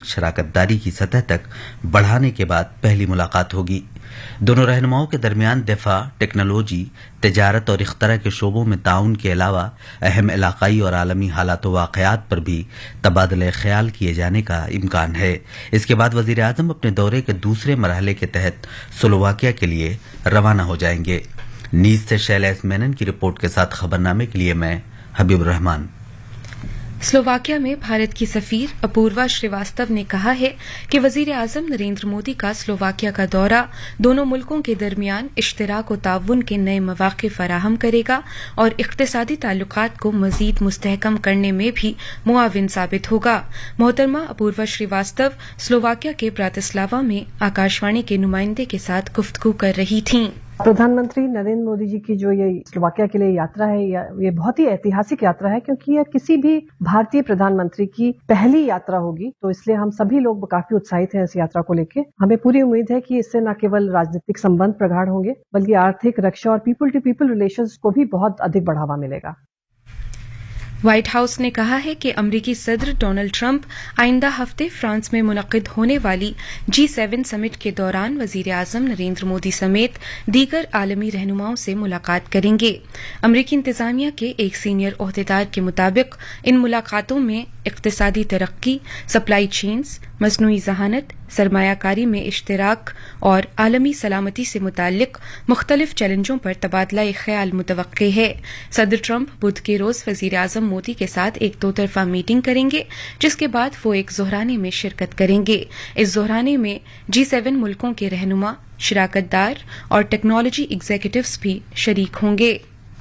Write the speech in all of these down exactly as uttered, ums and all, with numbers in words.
शराकत दारी की सतह तक बढ़ाने के बाद पहली मुलाकात होगी। दोनों रहनुमाओं के दरमियान दिफा, टेक्नोलॉजी, तिजारत और इख्तरा के शोबों में ताउन के अलावा अहम इलाकाई और आलमी हालात व वाक़यात पर भी तबादला ख्याल किए जाने का इम्कान है। इसके बाद वज़ीर आज़म अपने दौरे के दूसरे मरहले के तहत स्लोवाकिया के लिए रवाना हो जाएंगे। नीस से शैलेश मेनन की रिपोर्ट के साथ खबरनामे के लिए मैं हबीब रहमान। स्लोवाकिया में भारत की सफीर अपूर्वा श्रीवास्तव ने कहा है कि वजीर आजम नरेंद्र मोदी का स्लोवाकिया का दौरा दोनों मुल्कों के दरमियान इश्तराक व ताउन के नए मौक़े फराहम करेगा और इक़्तिसादी ताल्लुकात को मजीद मुस्तहकम करने में भी मुआविन साबित होगा। मोहतरमा अपूर्वा श्रीवास्तव स्लोवाकिया के ब्रातिस्लावा में आकाशवाणी के नुमाइंदे के साथ गुफ्तगू कर रही थीं। प्रधानमंत्री नरेंद्र मोदी जी की जो ये स्लोवाकिया के लिए यात्रा है, ये बहुत ही ऐतिहासिक यात्रा है क्योंकि यह किसी भी भारतीय प्रधानमंत्री की पहली यात्रा होगी। तो इसलिए हम सभी लोग काफी उत्साहित हैं इस यात्रा को लेकर। हमें पूरी उम्मीद है कि इससे न केवल राजनीतिक संबंध प्रगाढ़ होंगे बल्कि आर्थिक, रक्षा और पीपल टू पीपल रिलेशंस को भी बहुत अधिक बढ़ावा मिलेगा। व्हाइट हाउस ने कहा है कि अमरीकी सदर डोनाल्ड ट्रंप आइंदा हफ्ते फ्रांस में मुनक्किद होने वाली जी सेवन समिट के दौरान वजीर आजम नरेंद्र मोदी समेत दीगर आलमी रहनुमाओं से मुलाकात करेंगे। अमरीकी इंतजामिया के एक सीनियर ओहदेदार के मुताबिक इन मुलाकातों में इक्तिसादी तरक्की, सप्लाई चेन्स, मसनूई जहानत, सरमायाकारी में इश्तराक और आलमी सलामती से मुताल्लिक मुख्तलिफ चैलेंजों पर तबादला ख्याल मुतवक्के है। सदर ट्रंप बुध के रोज वजीर आजम मोदी के साथ एक दो तरफा मीटिंग करेंगे, जिसके बाद वो एक जोहराने में शिरकत करेंगे। इस जोहराने में जी सेवन मुल्कों के रहनुमा, शराकतदार और टेक्नोलॉजी एग्जीक्यूटिव्स भी शरीक होंगे।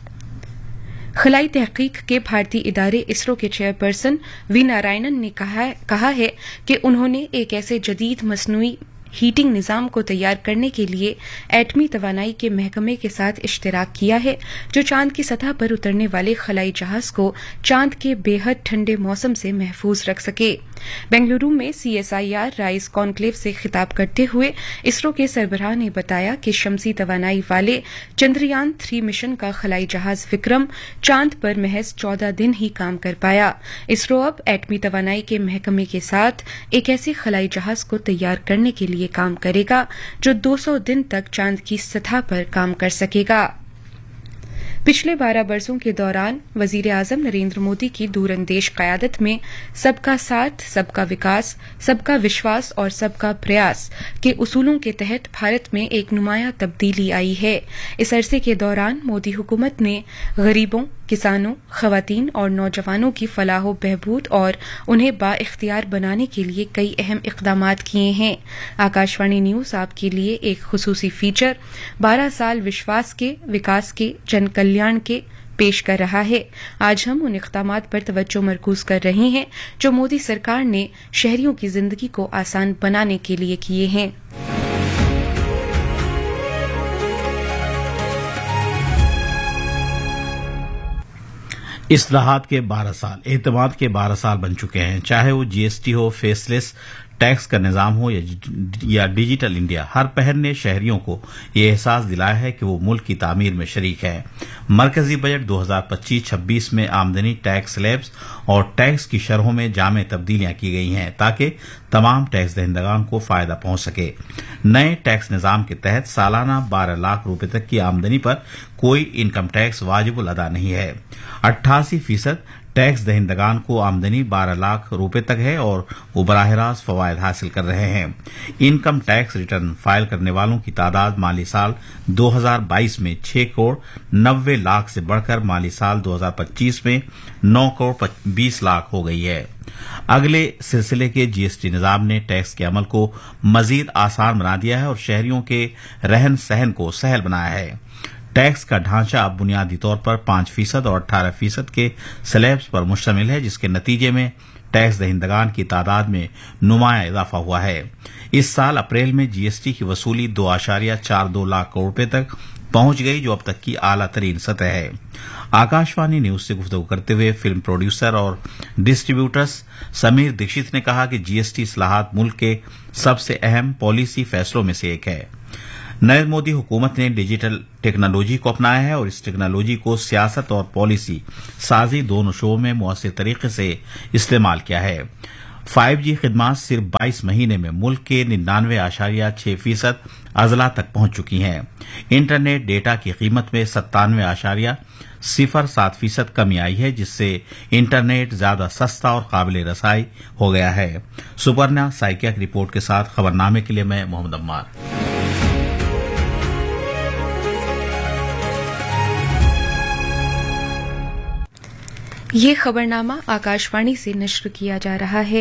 खलाई तहकीक के भारतीय इदारे इसरो के चेयरपर्सन वी नारायणन ने कहा, कहा है कि उन्होंने एक ऐसे जदीद मसनूई हीटिंग निजाम को तैयार करने के लिए एटमी तवानाई के महकमे के साथ इश्तराक किया है, जो चांद की सतह पर उतरने वाले खलाई जहाज को चांद के बेहद ठंडे मौसम से महफूज रख सके। बेंगलुरु में सीएसआईआर राइज कॉन्क्लेव से खिताब करते हुए इसरो के सरबराह ने बताया कि शमसी तवानाई वाले चंद्रयान थ्री मिशन का खलाई जहाज विक्रम चांद पर महज चौदह दिन ही काम कर पाया। इसरो अब एटमी तवानाई के महकमे के साथ एक ऐसे खलाई जहाज को तैयार करने के लिए ये काम करेगा जो दो सौ दिन तक चांद की सतह पर काम कर सकेगा। पिछले बारह बरसों के दौरान वजीर आजम नरेंद्र मोदी की दूरंदेश क़यादत में सबका साथ, सबका विकास, सबका विश्वास और सबका प्रयास के उसूलों के तहत भारत में एक नुमाया तब्दीली आई है। इस अरसे के दौरान मोदी हुकूमत ने गरीबों, किसानों, खवातीन और नौजवानों की फलाह बहबूद और उन्हें बाइख्तियार बनाने के लिए कई अहम इक़दामात किए हैं। आकाशवाणी न्यूज आपके लिए एक खुसूसी फीचर बारह साल विश्वास के, विकास के, जन कल्याण के पेश कर रहा है। आज हम उन इक़दामात पर तवज्जो मरकूज कर रहे हैं जो मोदी सरकार ने शहरियों की जिंदगी को आसान बनाने के लिए किए हैं। इस्लाहात के बारह साल, एतमाद के बारह साल बन चुके हैं। चाहे वो जीएसटी हो, फेसलेस टैक्स का निजाम हो या, या डिजिटल इंडिया, हर पहल ने शहरियों को ये एहसास दिलाया है कि वो मुल्क की तामीर में शरीक है। मरकजी बजट दो हज़ार पच्चीस छब्बीस में आमदनी टैक्स स्लैब्स और टैक्स की शरहों में जामे तब्दीलियां की गई हैं ताकि तमाम टैक्स दहिंदगान को फायदा पहुंच सके। नए टैक्स निजाम के तहत सालाना बारह लाख रुपए तक की आमदनी पर कोई इनकम टैक्स वाजिबुल अदा नहीं है। अट्ठासी फीसद टैक्स दहिंदगान को आमदनी बारह लाख रुपए तक है और वो बराह रास्त फवायद हासिल कर रहे हैं। इनकम टैक्स रिटर्न फाइल करने वालों की तादाद माली साल दो हज़ार बाईस में छह करोड़ नब्बे लाख से बढ़कर माली साल दो हज़ार पच्चीस में नौ करोड़ बीस लाख हो गई है। अगले सिलसिले के जीएसटी निजाम ने टैक्स के अमल को मजीद आसान बना दिया है और शहरियों के रहन सहन को सहल बनाया है। टैक्स का ढांचा अब बुनियादी तौर पर पांच फीसद और अठारह फीसद के स्लैब्स पर मुश्तमिल है, जिसके नतीजे में टैक्स दहिंदगान की तादाद में नुमाया इजाफा हुआ है। इस साल अप्रैल में जीएसटी की वसूली दो आशारिया चार दो लाख करोड़ रुपए तक पहुंच गई, जो अब तक की आला तरीन सतह है। आकाशवाणी न्यूज से गुफ्तगू करते हुए फिल्म प्रोड्यूसर और डिस्ट्रीब्यूटर्स समीर दीक्षित ने कहा कि जीएसटी इस्लाहात मुल्क के सबसे अहम पॉलिसी फैसलों में से एक है। नरेंद्र मोदी हुकूमत ने डिजिटल टेक्नोलॉजी को अपनाया है और इस टेक्नोलॉजी को सियासत और पॉलिसी साजी दोनों शोबों में मुअस्सिर तरीके से इस्तेमाल किया है। फाइव जी खिदमात सिर्फ बाईस महीने में मुल्क के निन्यानवे आशारिया छह फीसद अजला तक पहुंच चुकी हैं। इंटरनेट डेटा की कीमत में सत्तानवे आशारिया सिफर सात फीसद कमी आई है, जिससे इंटरनेट ज्यादा सस्ता और काबिल रसाई हो गया है। सुपर्णा साइकिया की रिपोर्ट के साथ खबरनामे के लिए मैं मोहम्मद अम्मार। ये खबरनामा आकाशवाणी से नश्र किया जा रहा है।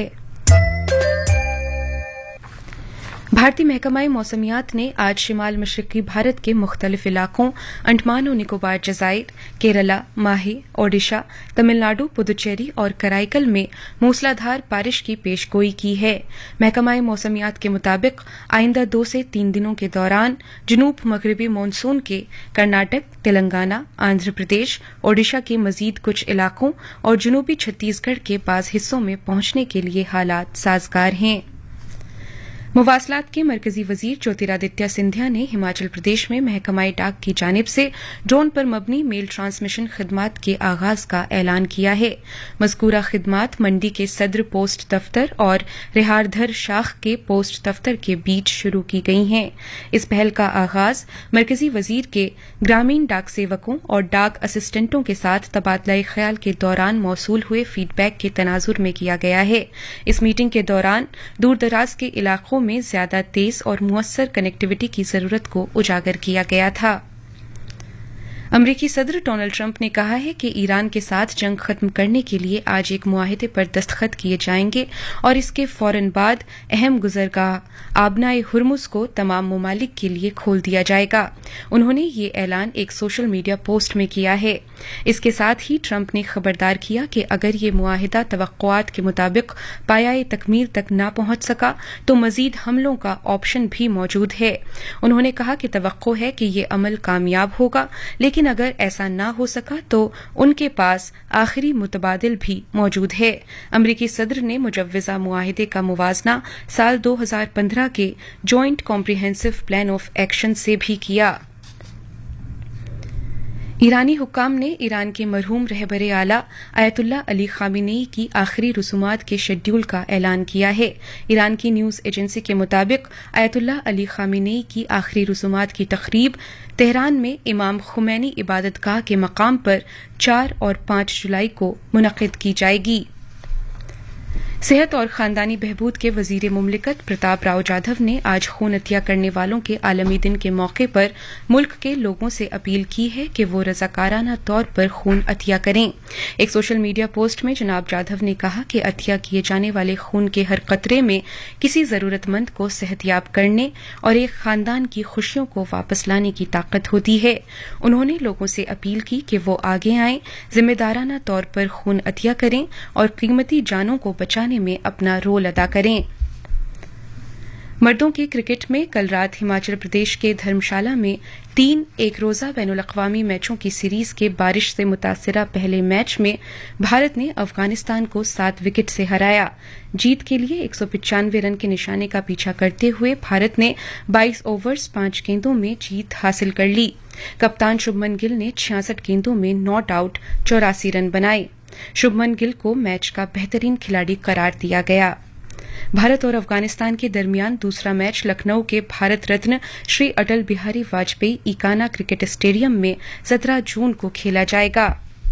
भारतीय महकमाए मौसमियात ने आज शिमाल मशरकी भारत के मुख्तलिफ इलाकों अंडमान और निकोबार जजायर, केरला, माहे, ओडिशा, तमिलनाडु, पुदुचेरी और कराईकल में मूसलाधार बारिश की पेशगोई की है। महकमाए मौसमियात के मुताबिक आइंदा दो से तीन दिनों के दौरान जनूब मगरबी मानसून के कर्नाटक, तेलंगाना, आंध्र प्रदेश, ओडिशा के मजीद कुछ इलाकों और जनूबी छत्तीसगढ़ के बाज हिस्सों में पहुंचने के लिए हालात साजगार हैं। मुवासलात के मरकजी वजीर ज्योतिरादित्य सिंधिया ने हिमाचल प्रदेश में महकमाए डाक की जानिब से ड्रोन पर मबनी मेल ट्रांसमिशन खिदमात के आगाज का ऐलान किया है। मज़कूरा खिदमात मंडी के सदर पोस्ट दफ्तर और रिहारधर शाख के पोस्ट दफ्तर के बीच शुरू की गई हैं। इस पहल का आगाज मरकजी वजीर के ग्रामीण डाक सेवकों और डाक असिस्टेंटों के साथ तबादला ख्याल के दौरान मौसूल हुए फीडबैक के तनाजुर में किया गया है। इस मीटिंग के दौरान दूर दराज के इलाकों में ज्यादा तेज और मुअस्सर कनेक्टिविटी की जरूरत को उजागर किया गया था। अमरीकी सदर डोनाल्ड ट्रंप ने कहा है कि ईरान के साथ जंग खत्म करने के लिए आज एक मुआहिदे पर दस्तखत किए जाएंगे और इसके फौरन बाद अहम गुजरगाह आबनाए हुर्मुज को तमाम ममालिक के लिए खोल दिया जाएगा। उन्होंने ये ऐलान एक सोशल मीडिया पोस्ट में किया है। इसके साथ ही ट्रंप ने खबरदार किया कि अगर ये मुआहिदा तवक्कुआत के मुताबिक पायाए तकमील तक न पहुंच सका तो मजीद हमलों का ऑप्शन भी मौजूद है। उन्होंने कहा कि तवक्को है कि ये अमल कामयाब होगा, लेकिन लेकिन अगर ऐसा न हो सका तो उनके पास आखिरी मुतबादिल भी मौजूद है। अमरीकी सदर ने मुजव्वजा मुआहिदे का मुवाजना साल दो हजार पंद्रह के joint comprehensive plan of action से भी किया। ईरानी हुक्काम ने ईरान के मरहूम रहबरे आला आयतुल्लाह अली खामिनेई की आखिरी रसूमात के शेड्यूल का ऐलान किया है। ईरान की न्यूज एजेंसी के मुताबिक आयतुल्लाह अली खामिनेई की आखिरी रसूमात की तकरीब तेहरान में इमाम खुमैनी इबादतगाह के मकाम पर चार और पांच जुलाई को मुनक्किद की जाएगी। सेहत और खानदानी बहबूद के वजीर मुमलिकत प्रताप राव जाधव ने आज खून अतिया करने वालों के आलमी दिन के मौके पर मुल्क के लोगों से अपील की है कि वो रजाकाराना तौर पर खून अतिया करें। एक सोशल मीडिया पोस्ट में जनाब जाधव ने कहा कि अतिया किए जाने वाले खून के हर कतरे में किसी जरूरतमंद को सेहतियाब करने और एक खानदान की खुशियों को वापस लाने की ताकत होती है। उन्होंने लोगों से अपील की कि वो आगे आएं, जिम्मेदाराना तौर पर खून अतिया करें और कीमती जानों को बचाने में अपना रोल अदा करें। मर्दों के क्रिकेट में कल रात हिमाचल प्रदेश के धर्मशाला में तीन एक रोजा बैनुल अक़वामी मैचों की सीरीज के बारिश से मुतासिरा पहले मैच में भारत ने अफगानिस्तान को सात विकेट से हराया। जीत के लिए एक सौ पचानवे रन के निशाने का पीछा करते हुए भारत ने बाईस ओवर्स पांच गेंदों में जीत हासिल कर ली। कप्तान शुभमन गिल ने छियासठ गेंदों में नॉट आउट चौरासी रन बनाए। शुभमन गिल को मैच का बेहतरीन खिलाड़ी करार दिया गया। भारत और अफगानिस्तान के दरमियान दूसरा मैच लखनऊ के भारत रत्न श्री अटल बिहारी वाजपेयी इकाना क्रिकेट स्टेडियम में सत्रह जून को खेला जाएगा।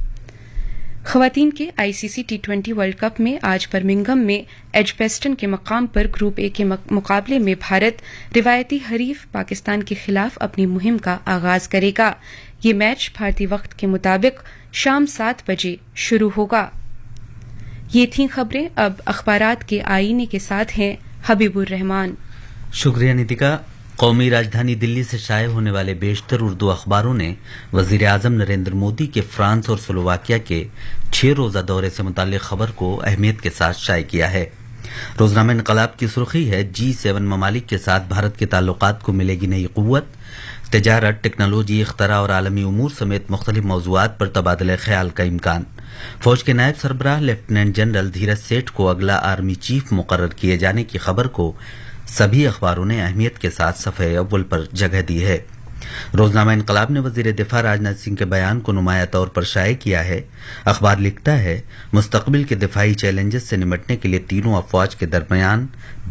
खवातीन के ICC T twenty world cup में आज बर्मिंघम में एजबेस्टन के मकाम पर ग्रुप ए के मुकाबले में भारत रिवायती हरीफ पाकिस्तान के खिलाफ अपनी मुहिम का आगाज करेगा। ये मैच भारतीय वक्त के मुताबिक शाम सात बजे शुरू होगा। ये थी खबरें। अब अखबारात के आईने के साथ हैं हबीबुर रहमान। शुक्रिया नितिका। कौमी राजधानी दिल्ली से शाये होने वाले बेशतर उर्दू अखबारों ने वजीर आजम नरेंद्र मोदी के फ्रांस और स्लोवाकिया के छह रोजा दौरे से मुताल्लिक खबर को अहमियत के साथ शाये किया है। रोजनामा इनकलाब की सुर्खी है, जी सेवन ममालिक के साथ भारत के ताल्लुकात को मिलेगी नई कुव्वत। तजारत, टेक्नोलॉजी, इख्तरा और आलमी उमूर समेत मुख्तलिफ मौज़ूआत पर तबादला ख्याल का इम्कान। फौज के नायब सरबराह लेफ्टिनेंट जनरल धीरज सेठ को अगला आर्मी चीफ मुकर्रर किए जाने की खबर को सभी अखबारों ने अहमियत के साथ सफ़े अव्वल पर जगह दी है। روزنامہ انقلاب نے وزیر دفاع راجناتھ سنگھ کے بیان کو نمایاں طور پر شائع کیا ہے۔ اخبار لکھتا ہے، مستقبل کے دفاعی چیلنجز سے نمٹنے کے لیے تینوں افواج کے درمیان